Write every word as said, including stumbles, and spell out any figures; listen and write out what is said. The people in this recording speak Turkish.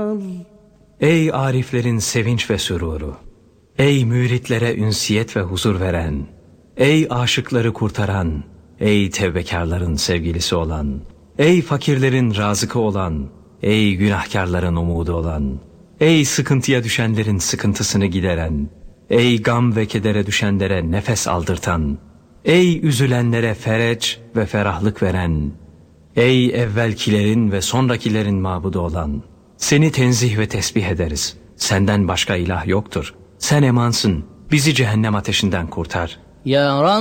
al. Ey ariflerin sevinç ve süruru, ey müritlere ünsiyet ve huzur veren, ey aşıkları kurtaran, ey tevbekarların sevgilisi olan, ey fakirlerin razıkı olan, ey günahkarların umudu olan, ey sıkıntıya düşenlerin sıkıntısını gideren, ey gam ve kedere düşenlere nefes aldırtan, ey üzülenlere fereç ve ferahlık veren, ey evvelkilerin ve sonrakilerin mabudu olan, seni tenzih ve tesbih ederiz. Senden başka ilah yoktur. Sen emansın. Bizi cehennem ateşinden kurtar. Ya Rab